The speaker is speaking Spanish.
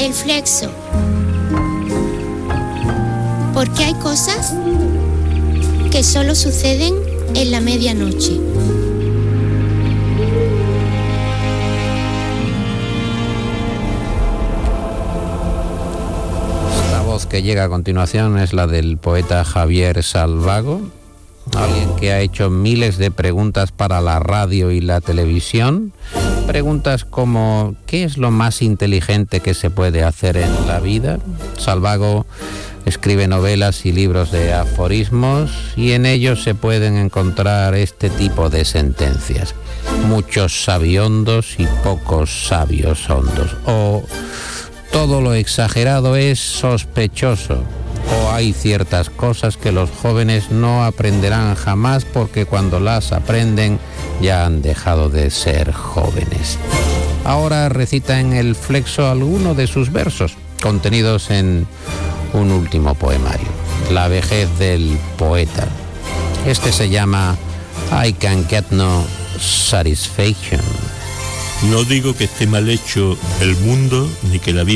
El flexo. Porque hay cosas que solo suceden en la medianoche. La voz que llega a continuación es la del poeta Javier Salvago, alguien que ha hecho miles de preguntas para la radio y la televisión. Preguntas como ¿qué es lo más inteligente que se puede hacer en la vida? Salvago escribe novelas y libros de aforismos y en ellos se pueden encontrar este tipo de sentencias. Muchos sabiondos y pocos sabios hondos. O todo lo exagerado es sospechoso. O hay ciertas cosas que los jóvenes no aprenderán jamás porque cuando las aprenden ya han dejado de ser jóvenes. Ahora recita en el flexo alguno de sus versos, contenidos en un último poemario, La vejez del poeta. Este se llama I Can Get No Satisfaction. No digo que esté mal hecho el mundo, ni que la vida